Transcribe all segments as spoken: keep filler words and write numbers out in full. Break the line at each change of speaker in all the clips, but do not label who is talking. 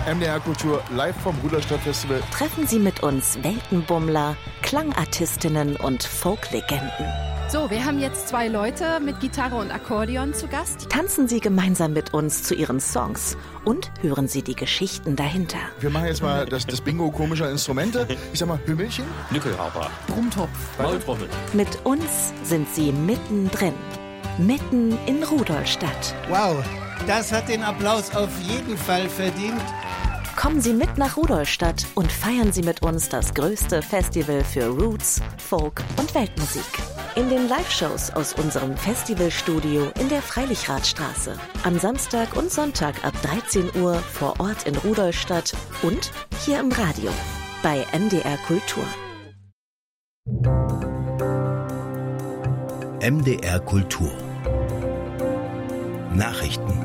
M D R Kultur live vom Rudolstadt-Festival.
Treffen Sie mit uns Weltenbummler, Klangartistinnen und Folklegenden.
So, wir haben jetzt zwei Leute mit Gitarre und Akkordeon zu Gast.
Tanzen Sie gemeinsam mit uns zu Ihren Songs und hören Sie die Geschichten dahinter.
Wir machen jetzt mal das, das Bingo komischer Instrumente. Ich sag mal Hümmelchen,
Nickelharper,
Brummtopf,
Maultrommel.
Mit uns sind Sie mittendrin, mitten in Rudolstadt.
Wow, das hat den Applaus auf jeden Fall verdient.
Kommen Sie mit nach Rudolstadt und feiern Sie mit uns das größte Festival für Roots, Folk und Weltmusik. In den Live-Shows aus unserem Festivalstudio in der Freilichradstraße. Am Samstag und Sonntag ab dreizehn Uhr vor Ort in Rudolstadt und hier im Radio bei M D R Kultur.
M D R Kultur Nachrichten.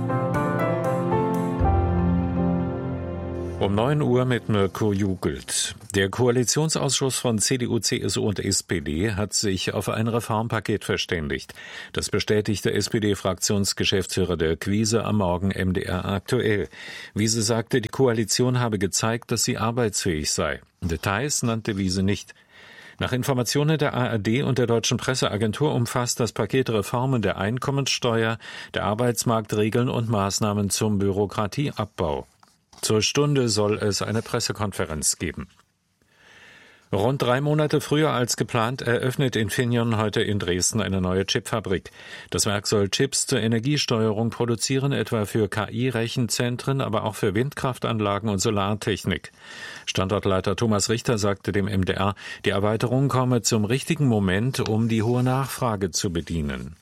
Um neun Uhr mit Mirko Jugelt. Der Koalitionsausschuss von C D U, C S U und S P D hat sich auf ein Reformpaket verständigt. Das bestätigte S P D-Fraktionsgeschäftsführer Dirk Wiese am Morgen M D R aktuell. Wiese sagte, die Koalition habe gezeigt, dass sie arbeitsfähig sei. Details nannte Wiese nicht. Nach Informationen der A R D und der Deutschen Presseagentur umfasst das Paket Reformen der Einkommenssteuer, der Arbeitsmarktregeln und Maßnahmen zum Bürokratieabbau. Zur Stunde soll es eine Pressekonferenz geben. Rund drei Monate früher als geplant eröffnet Infineon heute in Dresden eine neue Chipfabrik. Das Werk soll Chips zur Energiesteuerung produzieren, etwa für K I-Rechenzentren, aber auch für Windkraftanlagen und Solartechnik. Standortleiter Thomas Richter sagte dem M D R, die Erweiterung komme zum richtigen Moment, um die hohe Nachfrage zu bedienen.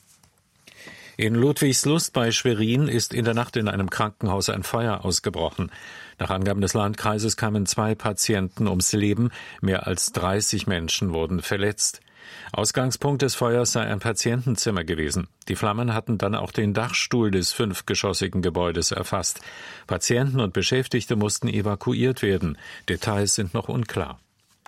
In Ludwigslust bei Schwerin ist in der Nacht in einem Krankenhaus ein Feuer ausgebrochen. Nach Angaben des Landkreises kamen zwei Patienten ums Leben, mehr als dreißig Menschen wurden verletzt. Ausgangspunkt des Feuers sei ein Patientenzimmer gewesen. Die Flammen hatten dann auch den Dachstuhl des fünfgeschossigen Gebäudes erfasst. Patienten und Beschäftigte mussten evakuiert werden. Details sind noch unklar.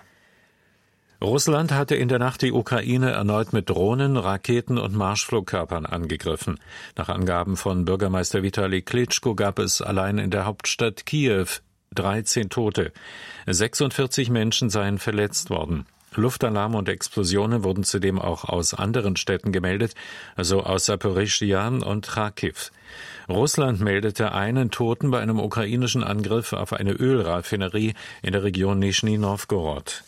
Russland hatte in der Nacht die Ukraine erneut mit Drohnen, Raketen und Marschflugkörpern angegriffen. Nach Angaben von Bürgermeister Vitali Klitschko gab es allein in der Hauptstadt Kiew dreizehn Tote. sechsundvierzig Menschen seien verletzt worden. Luftalarm und Explosionen wurden zudem auch aus anderen Städten gemeldet, also aus Saporischschja und Charkiw. Russland meldete einen Toten bei einem ukrainischen Angriff auf eine Ölraffinerie in der Region Nischni Nowgorod.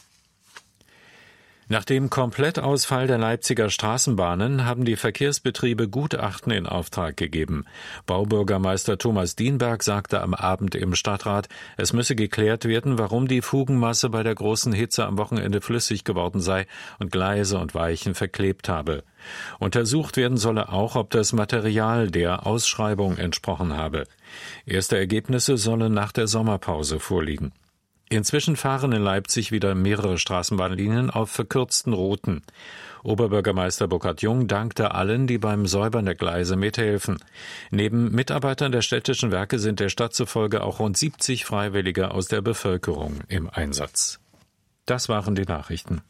Nach dem Komplettausfall der Leipziger Straßenbahnen haben die Verkehrsbetriebe Gutachten in Auftrag gegeben. Baubürgermeister Thomas Dienberg sagte am Abend im Stadtrat, es müsse geklärt werden, warum die Fugenmasse bei der großen Hitze am Wochenende flüssig geworden sei und Gleise und Weichen verklebt habe. Untersucht werden solle auch, ob das Material der Ausschreibung entsprochen habe. Erste Ergebnisse sollen nach der Sommerpause vorliegen. Inzwischen fahren in Leipzig wieder mehrere Straßenbahnlinien auf verkürzten Routen. Oberbürgermeister Burkhard Jung dankte allen, die beim Säubern der Gleise mithelfen. Neben Mitarbeitern der städtischen Werke sind der Stadt zufolge auch rund siebzig Freiwillige aus der Bevölkerung im Einsatz. Das waren die Nachrichten.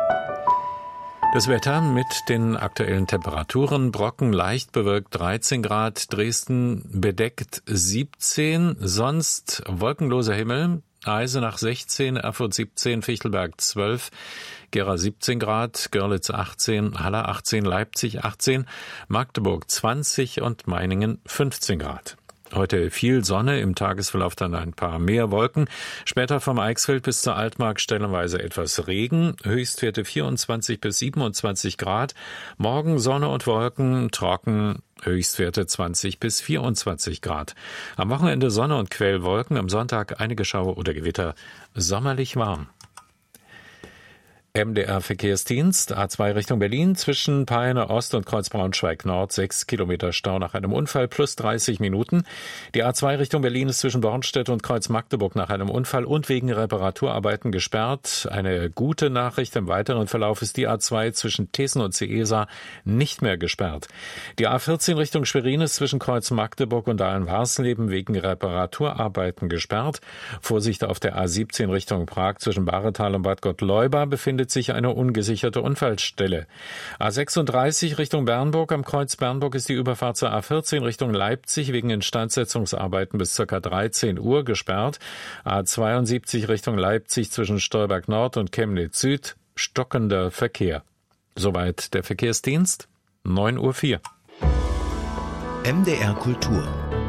Das Wetter mit den aktuellen Temperaturen: Brocken leicht bewölkt dreizehn Grad, Dresden bedeckt siebzehn, sonst wolkenloser Himmel. Eisenach sechzehn, Erfurt siebzehn, Fichtelberg zwölf, Gera siebzehn Grad, Görlitz achtzehn, Halle achtzehn, Leipzig achtzehn, Magdeburg zwanzig und Meiningen fünfzehn Grad. Heute viel Sonne, im Tagesverlauf dann ein paar mehr Wolken. Später vom Eichsfeld bis zur Altmark stellenweise etwas Regen. Höchstwerte vierundzwanzig bis siebenundzwanzig Grad. Morgen Sonne und Wolken, trocken, Höchstwerte zwanzig bis vierundzwanzig Grad. Am Wochenende Sonne und Quellwolken, am Sonntag einige Schauer oder Gewitter. Sommerlich warm. M D R-Verkehrsdienst, A zwei Richtung Berlin, zwischen Peine Ost und Kreuz Braunschweig Nord, sechs Kilometer Stau nach einem Unfall, plus dreißig Minuten. Die A zwei Richtung Berlin ist zwischen Bornstedt und Kreuz Magdeburg nach einem Unfall und wegen Reparaturarbeiten gesperrt. Eine gute Nachricht: Im weiteren Verlauf ist die A zwei zwischen Tessen und Seesa nicht mehr gesperrt. Die A vierzehn Richtung Schwerin ist zwischen Kreuz Magdeburg und Dahlen-Warsleben wegen Reparaturarbeiten gesperrt. Vorsicht auf der A siebzehn Richtung Prag zwischen Bahretal und Bad Gottleuba befindet befindet sich eine ungesicherte Unfallstelle. A sechsunddreißig Richtung Bernburg, am Kreuz Bernburg ist die Überfahrt zur A vierzehn Richtung Leipzig wegen Instandsetzungsarbeiten bis ca. dreizehn Uhr gesperrt. A zweiundsiebzig Richtung Leipzig zwischen Stolberg Nord und Chemnitz Süd, stockender Verkehr. Soweit der Verkehrsdienst, neun Uhr vier.
M D R Kultur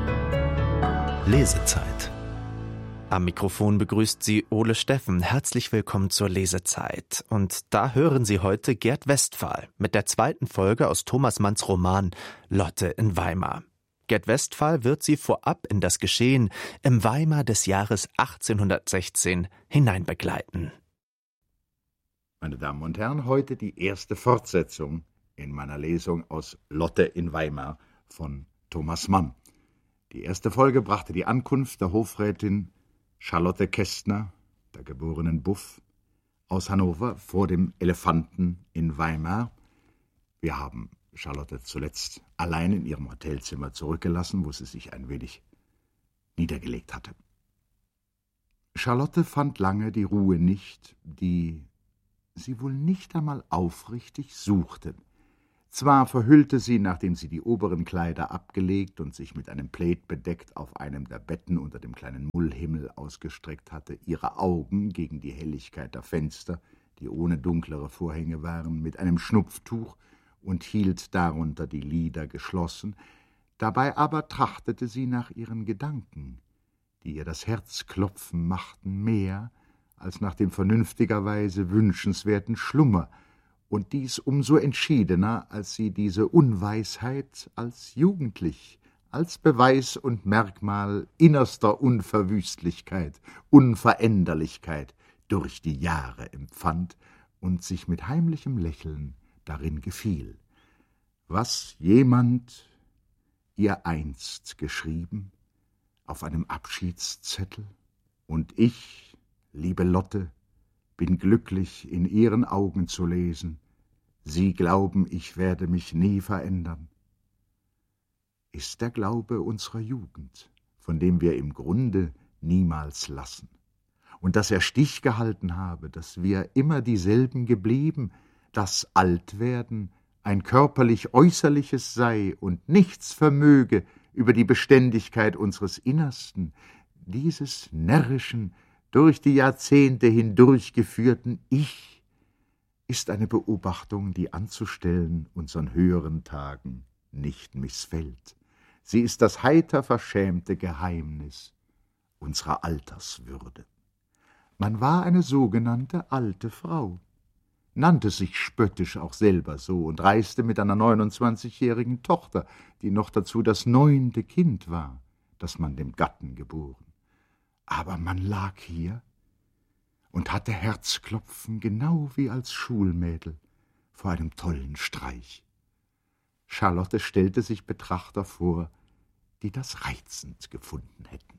Lesezeit.
Am Mikrofon begrüßt Sie Ole Steffen. Herzlich willkommen zur Lesezeit. Und da hören Sie heute Gerd Westphal mit der zweiten Folge aus Thomas Manns Roman Lotte in Weimar. Gerd Westphal wird Sie vorab in das Geschehen im Weimar des Jahres achtzehnhundertsechzehn hineinbegleiten.
Meine Damen und Herren, heute die erste Fortsetzung in meiner Lesung aus Lotte in Weimar von Thomas Mann. Die erste Folge brachte die Ankunft der Hofrätin Charlotte Kästner, der geborenen Buff, aus Hannover vor dem Elefanten in Weimar. Wir haben Charlotte zuletzt allein in ihrem Hotelzimmer zurückgelassen, wo sie sich ein wenig niedergelegt hatte. Charlotte fand lange die Ruhe nicht, die sie wohl nicht einmal aufrichtig suchte. Zwar verhüllte sie, nachdem sie die oberen Kleider abgelegt und sich mit einem Plaid bedeckt auf einem der Betten unter dem kleinen Mullhimmel ausgestreckt hatte, ihre Augen gegen die Helligkeit der Fenster, die ohne dunklere Vorhänge waren, mit einem Schnupftuch und hielt darunter die Lider geschlossen. Dabei aber trachtete sie nach ihren Gedanken, die ihr das Herz klopfen machten, mehr als nach dem vernünftigerweise wünschenswerten Schlummer, und dies umso entschiedener, als sie diese Unweisheit als jugendlich, als Beweis und Merkmal innerster Unverwüstlichkeit, Unveränderlichkeit durch die Jahre empfand und sich mit heimlichem Lächeln darin gefiel. Was jemand ihr einst geschrieben auf einem Abschiedszettel, und ich, liebe Lotte, bin glücklich, in ihren Augen zu lesen, Sie glauben, ich werde mich nie verändern. Ist der Glaube unserer Jugend, von dem wir im Grunde niemals lassen, und dass er Stich gehalten habe, dass wir immer dieselben geblieben, dass Altwerden ein körperlich Äußerliches sei und nichts vermöge über die Beständigkeit unseres Innersten, dieses närrischen, durch die Jahrzehnte hindurchgeführten Ich, ist eine Beobachtung, die anzustellen unseren höheren Tagen nicht missfällt. Sie ist das heiter verschämte Geheimnis unserer Alterswürde. Man war eine sogenannte alte Frau, nannte sich spöttisch auch selber so und reiste mit einer neunundzwanzigjährigen Tochter, die noch dazu das neunte Kind war, das man dem Gatten geboren. Aber man lag hier und hatte Herzklopfen, genau wie als Schulmädel, vor einem tollen Streich. Charlotte stellte sich Betrachter vor, die das reizend gefunden hätten.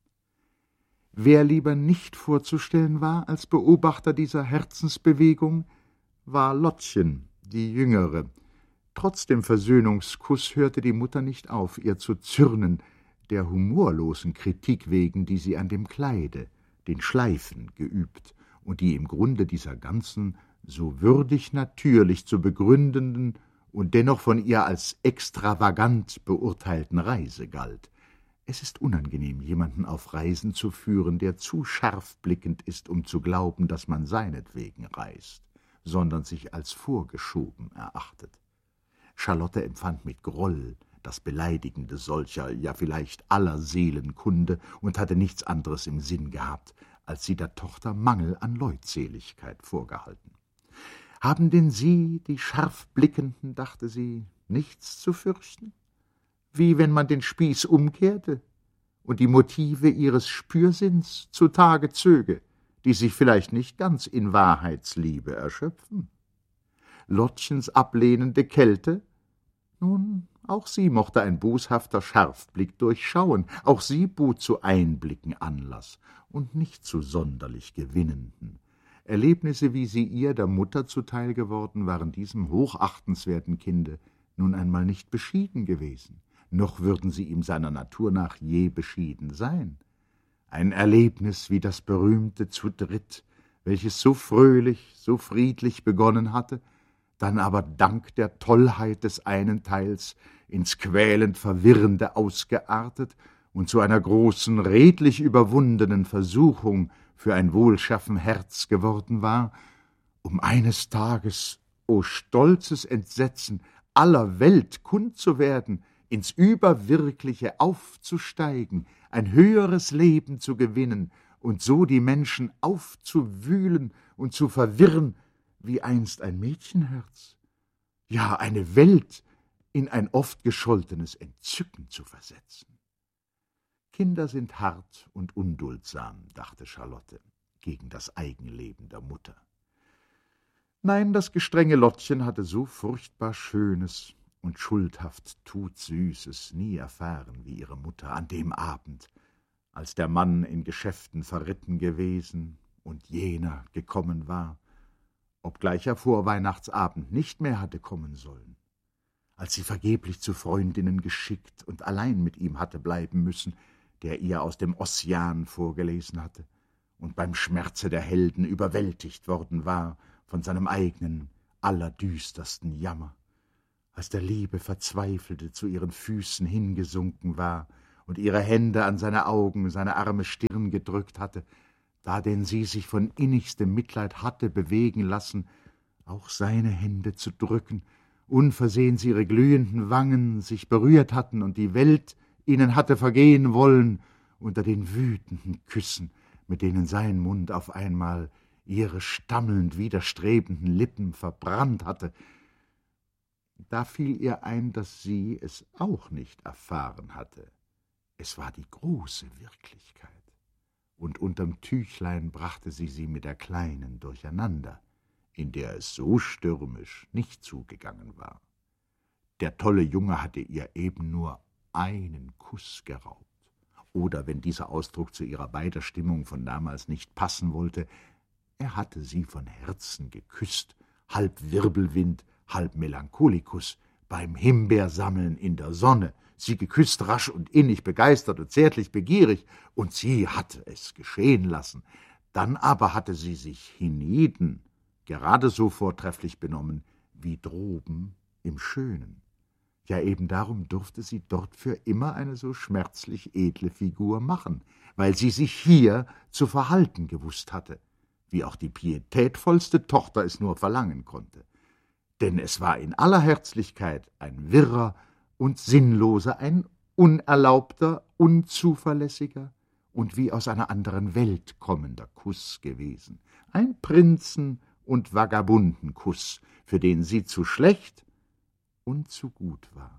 Wer lieber nicht vorzustellen war als Beobachter dieser Herzensbewegung, war Lottchen, die Jüngere. Trotz dem Versöhnungskuss hörte die Mutter nicht auf, ihr zu zürnen, der humorlosen Kritik wegen, die sie an dem Kleide, den Schleifen, geübt und die im Grunde dieser ganzen, so würdig natürlich zu begründenden und dennoch von ihr als extravagant beurteilten Reise galt. Es ist unangenehm, jemanden auf Reisen zu führen, der zu scharfblickend ist, um zu glauben, dass man seinetwegen reist, sondern sich als vorgeschoben erachtet. Charlotte empfand mit Groll das Beleidigende solcher, ja vielleicht aller Seelenkunde, und hatte nichts anderes im Sinn gehabt, als sie der Tochter Mangel an Leutseligkeit vorgehalten. Haben denn Sie, die Scharfblickenden, dachte sie, nichts zu fürchten? Wie wenn man den Spieß umkehrte und die Motive ihres Spürsinns zutage zöge, die sich vielleicht nicht ganz in Wahrheitsliebe erschöpfen? Lottchens ablehnende Kälte? Nun, auch sie mochte ein boshafter Scharfblick durchschauen, auch sie bot zu Einblicken Anlass, und nicht zu sonderlich gewinnenden. Erlebnisse, wie sie ihr, der Mutter, zuteil geworden, waren diesem hochachtenswerten Kinde nun einmal nicht beschieden gewesen, noch würden sie ihm seiner Natur nach je beschieden sein. Ein Erlebnis wie das berühmte zu dritt, welches so fröhlich, so friedlich begonnen hatte, dann aber dank der Tollheit des einen Teils ins quälend Verwirrende ausgeartet und zu einer großen, redlich überwundenen Versuchung für ein wohlschaffen Herz geworden war, um eines Tages, o stolzes Entsetzen, aller Welt kund zu werden, ins Überwirkliche aufzusteigen, ein höheres Leben zu gewinnen und so die Menschen aufzuwühlen und zu verwirren, wie einst ein Mädchenherz, ja, eine Welt in ein oft gescholtenes Entzücken zu versetzen. Kinder sind hart und unduldsam, dachte Charlotte, gegen das Eigenleben der Mutter. Nein, das gestrenge Lottchen hatte so furchtbar Schönes und schuldhaft Tutsüßes nie erfahren wie ihre Mutter an dem Abend, als der Mann in Geschäften verritten gewesen und jener gekommen war, obgleich er vor Weihnachtsabend nicht mehr hatte kommen sollen, als sie vergeblich zu Freundinnen geschickt und allein mit ihm hatte bleiben müssen, der ihr aus dem Ossian vorgelesen hatte und beim Schmerze der Helden überwältigt worden war von seinem eigenen, allerdüstersten Jammer, als der Liebe Verzweifelte zu ihren Füßen hingesunken war und ihre Hände an seine Augen, seine arme Stirn gedrückt hatte, da denn sie sich von innigstem Mitleid hatte bewegen lassen, auch seine Hände zu drücken, unversehens ihre glühenden Wangen sich berührt hatten und die Welt ihnen hatte vergehen wollen unter den wütenden Küssen, mit denen sein Mund auf einmal ihre stammelnd widerstrebenden Lippen verbrannt hatte. Da fiel ihr ein, dass sie es auch nicht erfahren hatte. Es war die große Wirklichkeit, und unterm Tüchlein brachte sie sie mit der Kleinen durcheinander, in der es so stürmisch nicht zugegangen war. Der tolle Junge hatte ihr eben nur einen Kuss geraubt, oder, wenn dieser Ausdruck zu ihrer beider Stimmung von damals nicht passen wollte, er hatte sie von Herzen geküsst, halb Wirbelwind, halb Melancholikus, beim Himbeersammeln in der Sonne, sie geküsst rasch und innig begeistert und zärtlich begierig, und sie hatte es geschehen lassen. Dann aber hatte sie sich hienieden gerade so vortrefflich benommen wie droben im Schönen. Ja, eben darum durfte sie dort für immer eine so schmerzlich edle Figur machen, weil sie sich hier zu verhalten gewusst hatte, wie auch die pietätvollste Tochter es nur verlangen konnte. Denn es war in aller Herzlichkeit ein wirrer und sinnloser, ein unerlaubter, unzuverlässiger und wie aus einer anderen Welt kommender Kuss gewesen. Ein Prinzen- und Vagabundenkuss, für den sie zu schlecht und zu gut war.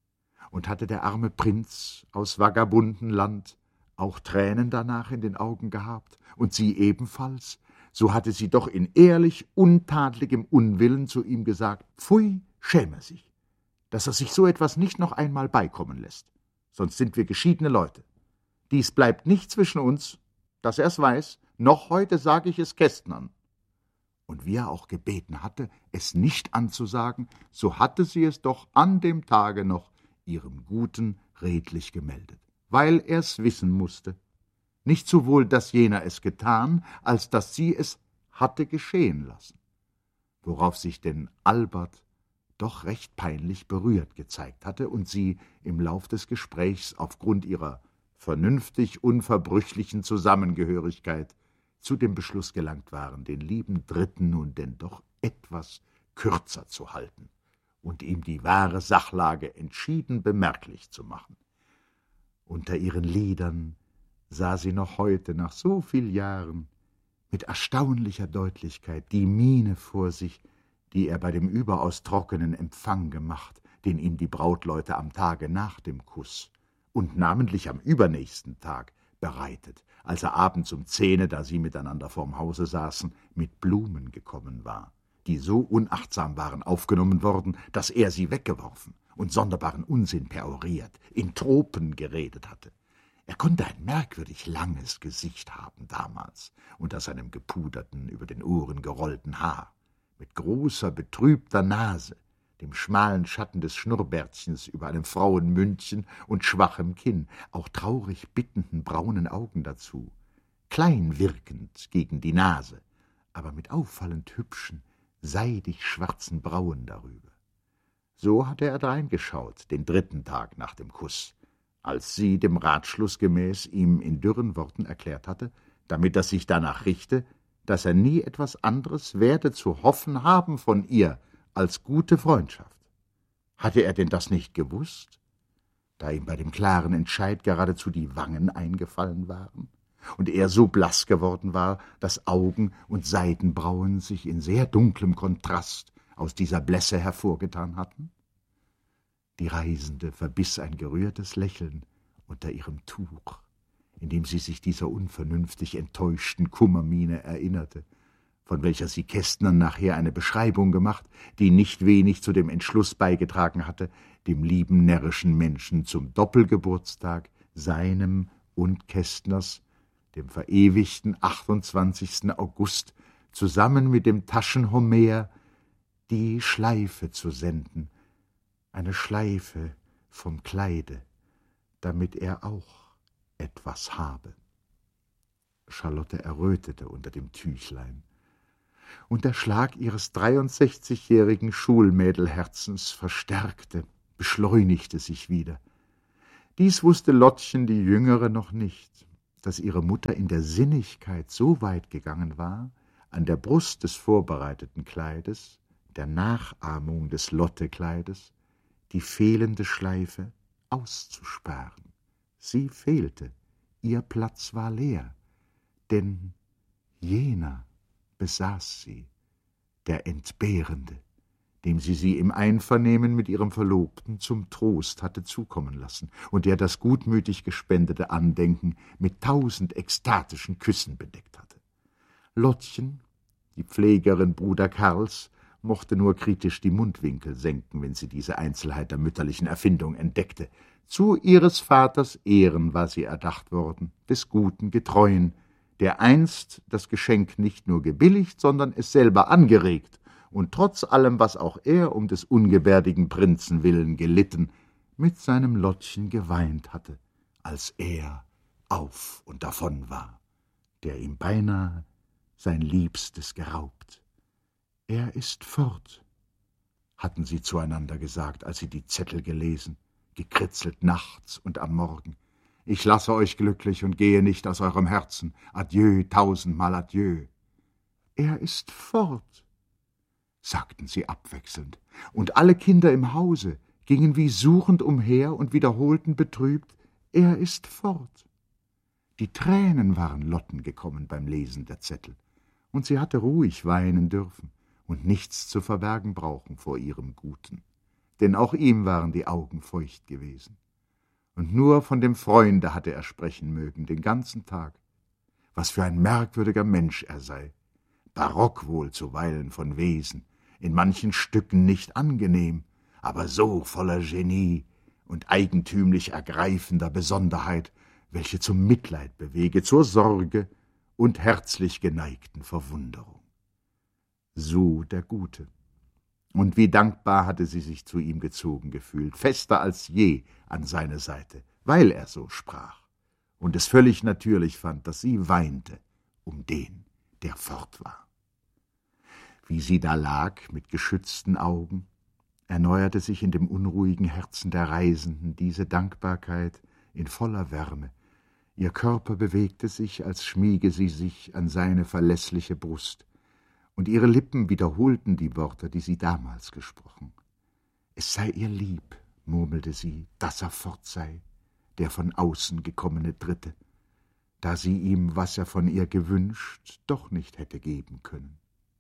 Und hatte der arme Prinz aus Vagabundenland auch Tränen danach in den Augen gehabt, und sie ebenfalls, so hatte sie doch in ehrlich untadligem Unwillen zu ihm gesagt, pfui, schäme sich, dass er sich so etwas nicht noch einmal beikommen lässt, sonst sind wir geschiedene Leute. Dies bleibt nicht zwischen uns, dass er's weiß, noch heute sage ich es Kästnern. Und wie er auch gebeten hatte, es nicht anzusagen, so hatte sie es doch an dem Tage noch ihrem Guten redlich gemeldet, weil er's wissen musste. Nicht sowohl, dass jener es getan, als dass sie es hatte geschehen lassen. Worauf sich denn Albert doch recht peinlich berührt gezeigt hatte und sie im Lauf des Gesprächs aufgrund ihrer vernünftig unverbrüchlichen Zusammengehörigkeit zu dem Beschluss gelangt waren, den lieben Dritten nun denn doch etwas kürzer zu halten und ihm die wahre Sachlage entschieden bemerklich zu machen. Unter ihren Lidern sah sie noch heute, nach so viel Jahren, mit erstaunlicher Deutlichkeit die Miene vor sich, die er bei dem überaus trockenen Empfang gemacht, den ihm die Brautleute am Tage nach dem Kuss und namentlich am übernächsten Tag bereitet, als er abends um zehne, da sie miteinander vorm Hause saßen, mit Blumen gekommen war, die so unachtsam waren aufgenommen worden, dass er sie weggeworfen und sonderbaren Unsinn peroriert, in Tropen geredet hatte. Er konnte ein merkwürdig langes Gesicht haben damals, unter seinem gepuderten, über den Ohren gerollten Haar, mit großer, betrübter Nase, dem schmalen Schatten des Schnurrbärtchens über einem Frauenmündchen und schwachem Kinn, auch traurig bittenden braunen Augen dazu, klein wirkend gegen die Nase, aber mit auffallend hübschen, seidig schwarzen Brauen darüber. So hatte er dreingeschaut, den dritten Tag nach dem Kuss, als sie dem Ratschluss gemäß ihm in dürren Worten erklärt hatte, damit er sich danach richte, dass er nie etwas anderes werde zu hoffen haben von ihr als gute Freundschaft. Hatte er denn das nicht gewusst, da ihm bei dem klaren Entscheid geradezu die Wangen eingefallen waren und er so blass geworden war, dass Augen und Seidenbrauen sich in sehr dunklem Kontrast aus dieser Blässe hervorgetan hatten? Die Reisende verbiss ein gerührtes Lächeln unter ihrem Tuch, indem sie sich dieser unvernünftig enttäuschten Kummermiene erinnerte, von welcher sie Kästner nachher eine Beschreibung gemacht, die nicht wenig zu dem Entschluss beigetragen hatte, dem lieben närrischen Menschen zum Doppelgeburtstag, seinem und Kästners, dem verewigten achtundzwanzigsten August, zusammen mit dem Taschenhomer die Schleife zu senden, eine Schleife vom Kleide, damit er auch etwas habe. Charlotte errötete unter dem Tüchlein, und der Schlag ihres dreiundsechzigjährigen Schulmädelherzens verstärkte, beschleunigte sich wieder. Dies wusste Lottchen die Jüngere noch nicht, dass ihre Mutter in der Sinnigkeit so weit gegangen war, an der Brust des vorbereiteten Kleides, der Nachahmung des Lottekleides, die fehlende Schleife auszusparen. Sie fehlte, ihr Platz war leer, denn jener besaß sie, der Entbehrende, dem sie sie im Einvernehmen mit ihrem Verlobten zum Trost hatte zukommen lassen und der das gutmütig gespendete Andenken mit tausend ekstatischen Küssen bedeckt hatte. Lottchen, die Pflegerin Bruder Karls, mochte nur kritisch die Mundwinkel senken, wenn sie diese Einzelheit der mütterlichen Erfindung entdeckte. Zu ihres Vaters Ehren war sie erdacht worden, des guten Getreuen, der einst das Geschenk nicht nur gebilligt, sondern es selber angeregt und trotz allem, was auch er um des ungebärdigen Prinzen willen gelitten, mit seinem Lottchen geweint hatte, als er auf und davon war, der ihm beinahe sein Liebstes geraubt. »Er ist fort«, hatten sie zueinander gesagt, als sie die Zettel gelesen, gekritzelt nachts und am Morgen. »Ich lasse euch glücklich und gehe nicht aus eurem Herzen. Adieu, tausendmal adieu.« »Er ist fort«, sagten sie abwechselnd, und alle Kinder im Hause gingen wie suchend umher und wiederholten betrübt, »Er ist fort«. Die Tränen waren Lotten gekommen beim Lesen der Zettel, und sie hatte ruhig weinen dürfen und nichts zu verbergen brauchen vor ihrem Guten, denn auch ihm waren die Augen feucht gewesen. Und nur von dem Freunde hatte er sprechen mögen, den ganzen Tag. Was für ein merkwürdiger Mensch er sei, barock wohl zuweilen von Wesen, in manchen Stücken nicht angenehm, aber so voller Genie und eigentümlich ergreifender Besonderheit, welche zum Mitleid bewege, zur Sorge und herzlich geneigten Verwunderung. So der Gute. Und wie dankbar hatte sie sich zu ihm gezogen gefühlt, fester als je an seine Seite, weil er so sprach, und es völlig natürlich fand, dass sie weinte um den, der fort war. Wie sie da lag, mit geschützten Augen, erneuerte sich in dem unruhigen Herzen der Reisenden diese Dankbarkeit in voller Wärme. Ihr Körper bewegte sich, als schmiege sie sich an seine verlässliche Brust, und ihre Lippen wiederholten die Worte, die sie damals gesprochen. Es sei ihr lieb, murmelte sie, dass er fort sei, der von außen gekommene Dritte, da sie ihm, was er von ihr gewünscht, doch nicht hätte geben können.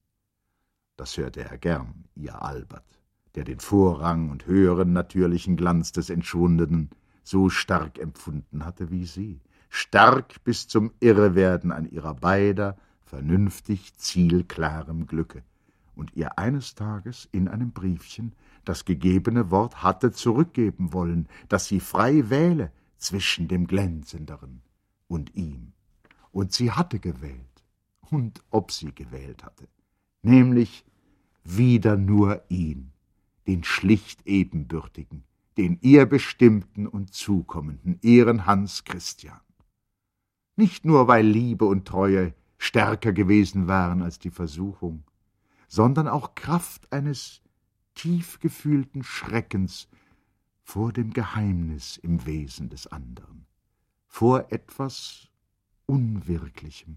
Das hörte er gern, ihr Albert, der den Vorrang und höheren natürlichen Glanz des Entschwundenen so stark empfunden hatte wie sie, stark bis zum Irrewerden an ihrer beider vernünftig zielklarem Glücke, und ihr eines Tages in einem Briefchen das gegebene Wort hatte zurückgeben wollen, dass sie frei wähle zwischen dem Glänzenderen und ihm. Und sie hatte gewählt, und ob sie gewählt hatte, nämlich wieder nur ihn, den schlicht Ebenbürtigen, den ihr bestimmten und zukommenden, ihren Hans Christian. Nicht nur, weil Liebe und Treue stärker gewesen waren als die Versuchung, sondern auch Kraft eines tief gefühlten Schreckens vor dem Geheimnis im Wesen des anderen, vor etwas Unwirklichem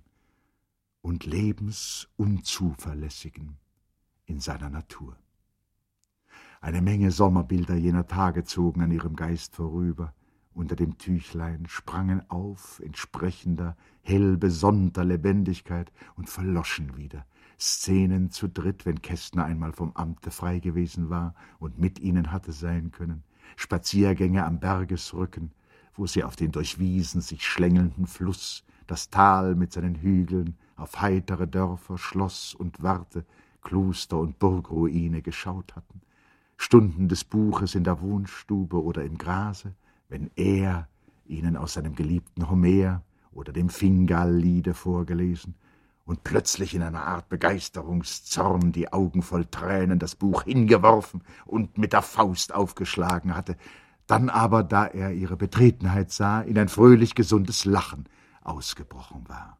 und Lebensunzuverlässigem in seiner Natur. Eine Menge Sommerbilder jener Tage zogen an ihrem Geist vorüber, unter dem Tüchlein, sprangen auf, entsprechender, hell besonnter Lebendigkeit und verloschen wieder. Szenen zu dritt, wenn Kästner einmal vom Amte frei gewesen war und mit ihnen hatte sein können, Spaziergänge am Bergesrücken, wo sie auf den durch Wiesen sich schlängelnden Fluss, das Tal mit seinen Hügeln, auf heitere Dörfer, Schloss und Warte, Kloster und Burgruine geschaut hatten, Stunden des Buches in der Wohnstube oder im Grase, wenn er ihnen aus seinem geliebten Homer oder dem Fingal-Liede vorgelesen und plötzlich in einer Art Begeisterungszorn, die Augen voll Tränen, das Buch hingeworfen und mit der Faust aufgeschlagen hatte, dann aber, da er ihre Betretenheit sah, in ein fröhlich gesundes Lachen ausgebrochen war.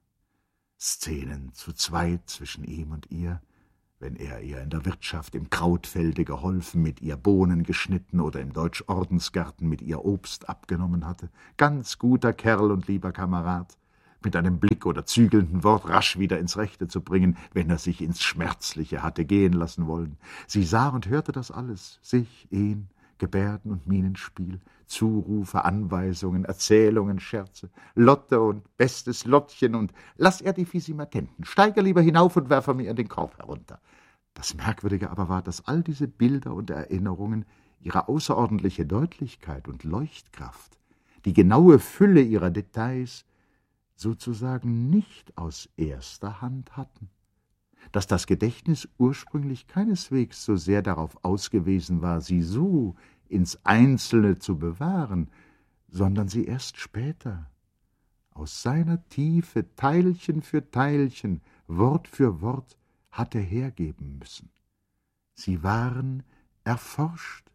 Szenen zu zweit zwischen ihm und ihr, wenn er ihr in der Wirtschaft im Krautfelde geholfen, mit ihr Bohnen geschnitten oder im Deutschordensgarten mit ihr Obst abgenommen hatte. Ganz guter Kerl und lieber Kamerad, mit einem Blick oder zügelnden Wort rasch wieder ins Rechte zu bringen, wenn er sich ins Schmerzliche hatte gehen lassen wollen. Sie sah und hörte das alles, sich, ihn, Gebärden und Mienenspiel, Zurufe, Anweisungen, Erzählungen, Scherze, Lotte und bestes Lottchen und lass er die Fisimatenten, steiger lieber hinauf und werfe mir den Korb herunter. Das Merkwürdige aber war, dass all diese Bilder und Erinnerungen ihre außerordentliche Deutlichkeit und Leuchtkraft, die genaue Fülle ihrer Details sozusagen nicht aus erster Hand hatten, dass das Gedächtnis ursprünglich keineswegs so sehr darauf ausgewiesen war, sie so ins Einzelne zu bewahren, sondern sie erst später aus seiner Tiefe Teilchen für Teilchen, Wort für Wort hatte hergeben müssen. Sie waren erforscht,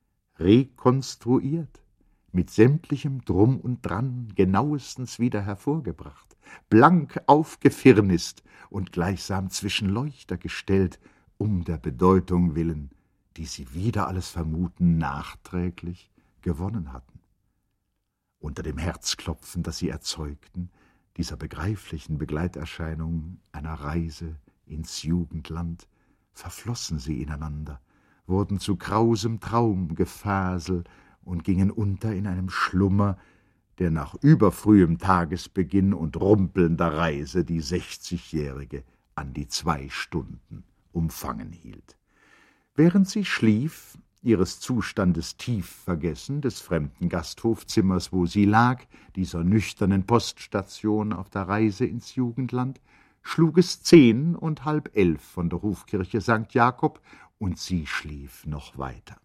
rekonstruiert, mit sämtlichem Drum und Dran genauestens wieder hervorgebracht, blank aufgefirnist und gleichsam zwischen Leuchter gestellt, um der Bedeutung willen, die sie wider alles Vermuten nachträglich gewonnen hatten. Unter dem Herzklopfen, das sie erzeugten, dieser begreiflichen Begleiterscheinung einer Reise ins Jugendland, verflossen sie ineinander, wurden zu krausem Traumgefasel und gingen unter in einem Schlummer, der nach überfrühem Tagesbeginn und rumpelnder Reise die Sechzigjährige an die zwei Stunden umfangen hielt. Während sie schlief, ihres Zustandes tief vergessen, des fremden Gasthofzimmers, wo sie lag, dieser nüchternen Poststation auf der Reise ins Jugendland, schlug es zehn und halb elf von der Hofkirche Sankt Jakob, und sie schlief noch weiter.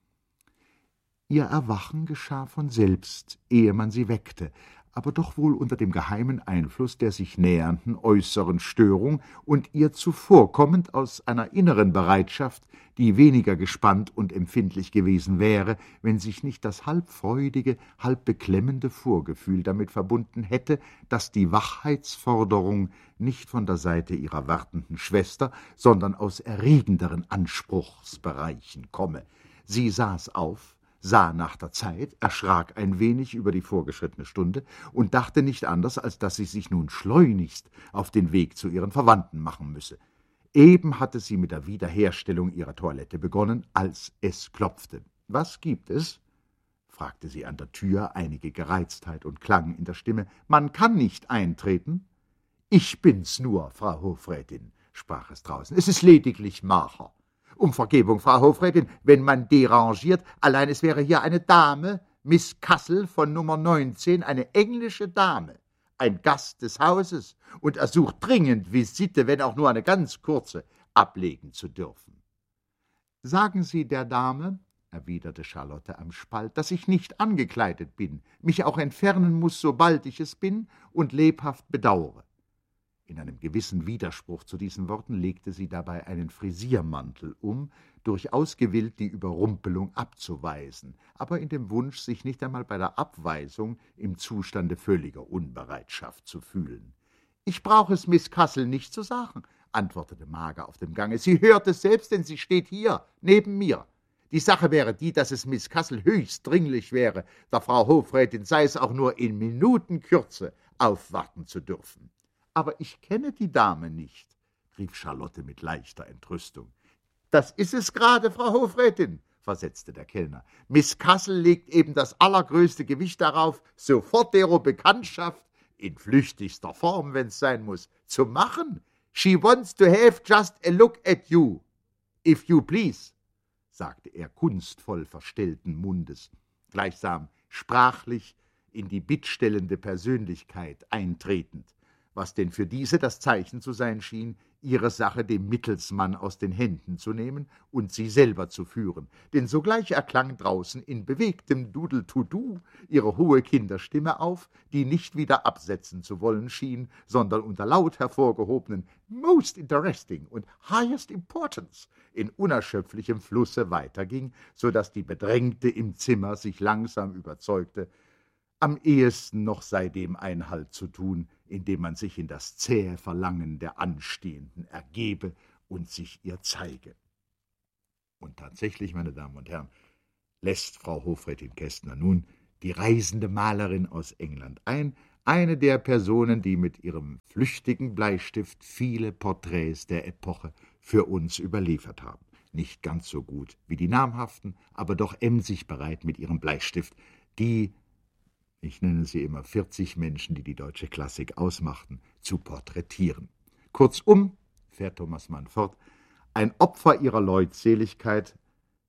Ihr Erwachen geschah von selbst, ehe man sie weckte, aber doch wohl unter dem geheimen Einfluss der sich nähernden äußeren Störung und ihr zuvorkommend aus einer inneren Bereitschaft, die weniger gespannt und empfindlich gewesen wäre, wenn sich nicht das halb freudige, halb beklemmende Vorgefühl damit verbunden hätte, dass die Wachheitsforderung nicht von der Seite ihrer wartenden Schwester, sondern aus erregenderen Anspruchsbereichen komme. Sie saß auf, sah nach der Zeit, erschrak ein wenig über die vorgeschrittene Stunde und dachte nicht anders, als dass sie sich nun schleunigst auf den Weg zu ihren Verwandten machen müsse. Eben hatte sie mit der Wiederherstellung ihrer Toilette begonnen, als es klopfte. »Was gibt es?« fragte sie an der Tür, einige Gereiztheit und Klang in der Stimme. »Man kann nicht eintreten?« »Ich bin's nur, Frau Hofrätin«, sprach es draußen. »Es ist lediglich Macher. Um Vergebung, Frau Hofrätin, wenn man derangiert, allein es wäre hier eine Dame, Miss Kassel von Nummer neunzehn, eine englische Dame, ein Gast des Hauses, und er sucht dringend Visite, wenn auch nur eine ganz kurze, ablegen zu dürfen.« »Sagen Sie der Dame«, erwiderte Charlotte am Spalt, »dass ich nicht angekleidet bin, mich auch entfernen muß, sobald ich es bin, und lebhaft bedauere.« In einem gewissen Widerspruch zu diesen Worten legte sie dabei einen Frisiermantel um, durchaus gewillt, die Überrumpelung abzuweisen, aber in dem Wunsch, sich nicht einmal bei der Abweisung im Zustande völliger Unbereitschaft zu fühlen. »Ich brauche es Miss Kassel nicht zu sagen«, antwortete Marga auf dem Gange. »Sie hört es selbst, denn sie steht hier, neben mir. Die Sache wäre die, dass es Miss Kassel höchst dringlich wäre, der Frau Hofrätin sei es auch nur in Minutenkürze, aufwarten zu dürfen.« »Aber ich kenne die Dame nicht«, rief Charlotte mit leichter Entrüstung. »Das ist es gerade, Frau Hofrätin«, versetzte der Kellner. »Miss Kassel legt eben das allergrößte Gewicht darauf, sofort dero Bekanntschaft, in flüchtigster Form, wenn's sein muss, zu machen. She wants to have just a look at you, if you please«, sagte er kunstvoll verstellten Mundes, gleichsam sprachlich in die bittstellende Persönlichkeit eintretend, was denn für diese das Zeichen zu sein schien, ihre Sache dem Mittelsmann aus den Händen zu nehmen und sie selber zu führen. Denn sogleich erklang draußen in bewegtem Dudel-Tudu ihre hohe Kinderstimme auf, die nicht wieder absetzen zu wollen schien, sondern unter laut hervorgehobenen »Most interesting« und »Highest importance« in unerschöpflichem Flusse weiterging, so daß die Bedrängte im Zimmer sich langsam überzeugte, am ehesten noch sei dem Einhalt zu tun, indem man sich in das zähe Verlangen der Anstehenden ergebe und sich ihr zeige. Und tatsächlich, meine Damen und Herren, lässt Frau Hofrätin Kästner nun die reisende Malerin aus England ein, eine der Personen, die mit ihrem flüchtigen Bleistift viele Porträts der Epoche für uns überliefert haben. Nicht ganz so gut wie die namhaften, aber doch emsig bereit mit ihrem Bleistift, die, ich nenne sie immer vierzig Menschen, die die deutsche Klassik ausmachten, zu porträtieren. Kurzum, fährt Thomas Mann fort, ein Opfer ihrer Leutseligkeit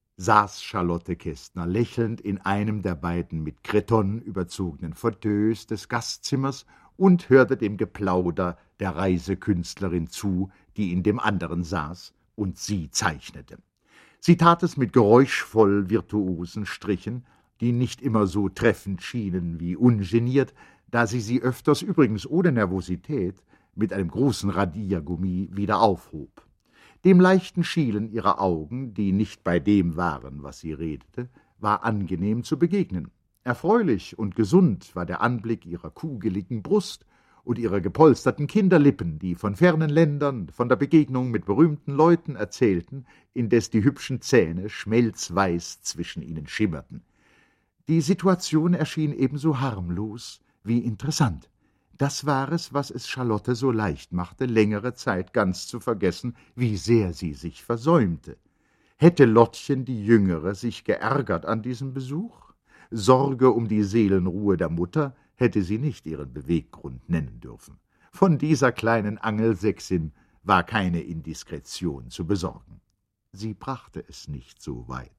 saß Charlotte Kästner lächelnd in einem der beiden mit Kretonne überzogenen Fauteuils des Gastzimmers und hörte dem Geplauder der Reisekünstlerin zu, die in dem anderen saß und sie zeichnete. Sie tat es mit geräuschvoll virtuosen Strichen, die nicht immer so treffend schienen wie ungeniert, da sie sie öfters, übrigens ohne Nervosität, mit einem großen Radiergummi wieder aufhob. Dem leichten Schielen ihrer Augen, die nicht bei dem waren, was sie redete, war angenehm zu begegnen. Erfreulich und gesund war der Anblick ihrer kugeligen Brust und ihrer gepolsterten Kinderlippen, die von fernen Ländern, von der Begegnung mit berühmten Leuten erzählten, indes die hübschen Zähne schmelzweiß zwischen ihnen schimmerten. Die Situation erschien ebenso harmlos wie interessant. Das war es, was es Charlotte so leicht machte, längere Zeit ganz zu vergessen, wie sehr sie sich versäumte. Hätte Lottchen die Jüngere sich geärgert an diesem Besuch? Sorge um die Seelenruhe der Mutter hätte sie nicht ihren Beweggrund nennen dürfen. Von dieser kleinen Angelsächsin war keine Indiskretion zu besorgen. Sie brachte es nicht so weit.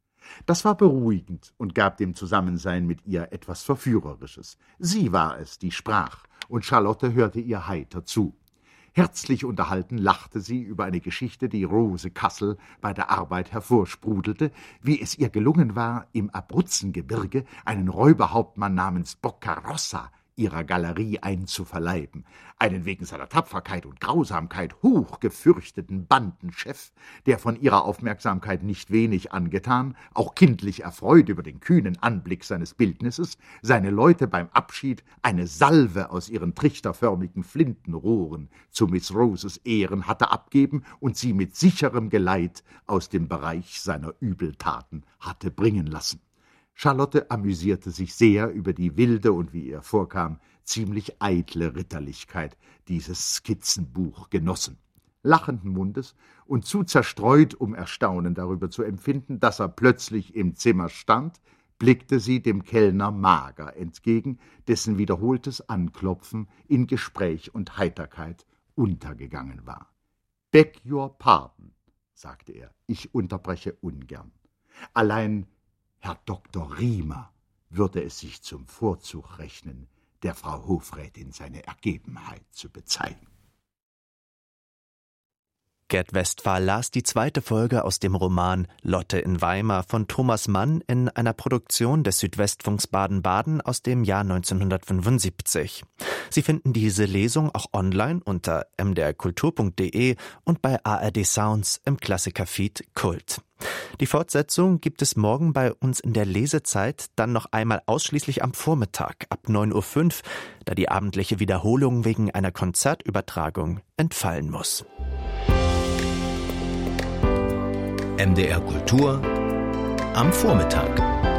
Das war beruhigend und gab dem Zusammensein mit ihr etwas Verführerisches. Sie war es, die sprach, und Charlotte hörte ihr heiter zu. Herzlich unterhalten lachte sie über eine Geschichte, die Rose Kassel bei der Arbeit hervorsprudelte, wie es ihr gelungen war, im Abruzzengebirge einen Räuberhauptmann namens Boccarossa ihrer Galerie einzuverleiben, einen wegen seiner Tapferkeit und Grausamkeit hochgefürchteten Bandenchef, der von ihrer Aufmerksamkeit nicht wenig angetan, auch kindlich erfreut über den kühnen Anblick seines Bildnisses, seine Leute beim Abschied eine Salve aus ihren trichterförmigen Flintenrohren zu Miss Roses Ehren hatte abgeben und sie mit sicherem Geleit aus dem Bereich seiner Übeltaten hatte bringen lassen. Charlotte amüsierte sich sehr über die wilde und, wie ihr vorkam, ziemlich eitle Ritterlichkeit dieses Skizzenbuchgenossen. Lachenden Mundes und zu zerstreut, um Erstaunen darüber zu empfinden, dass er plötzlich im Zimmer stand, blickte sie dem Kellner Mager entgegen, dessen wiederholtes Anklopfen in Gespräch und Heiterkeit untergegangen war. »Beg your pardon«, sagte er, »ich unterbreche ungern. Allein Herr Doktor Riemer würde es sich zum Vorzug rechnen, der Frau Hofrätin seine Ergebenheit zu bezeigen.«
Gerd Westphal las die zweite Folge aus dem Roman Lotte in Weimar von Thomas Mann in einer Produktion des Südwestfunks Baden-Baden aus dem Jahr neunzehnhundertfünfundsiebzig. Sie finden diese Lesung auch online unter m d r kultur punkt d e und bei A R D Sounds im Klassikerfeed Kult. Die Fortsetzung gibt es morgen bei uns in der Lesezeit, dann noch einmal ausschließlich am Vormittag ab neun Uhr fünf, da die abendliche Wiederholung wegen einer Konzertübertragung entfallen muss.
M D R Kultur am Vormittag.